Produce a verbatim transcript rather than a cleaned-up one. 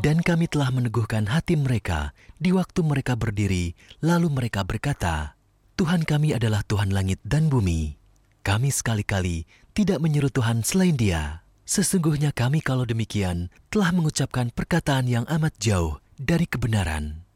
Dan kami telah meneguhkan hati mereka di waktu mereka berdiri, lalu mereka berkata, Tuhan kami adalah Tuhan langit dan bumi. Kami sekali-kali tidak menyeru Tuhan selain Dia. Sesungguhnya kami kalau demikian telah mengucapkan perkataan yang amat jauh dari kebenaran.